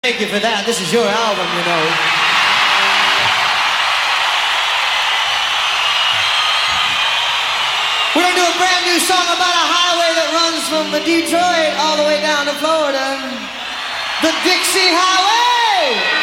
Thank you for that. This is your album, you know. We're gonna do a brand new song about a highway that runs from Detroit all the way down to Florida. The Dixie Highway!